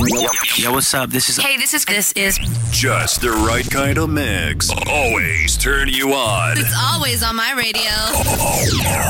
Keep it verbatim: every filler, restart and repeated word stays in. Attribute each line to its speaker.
Speaker 1: Yo, what's up? This is.
Speaker 2: Hey, this is. This is.
Speaker 3: Just the right kind of mix. Always turn you on.
Speaker 2: It's always on my radio.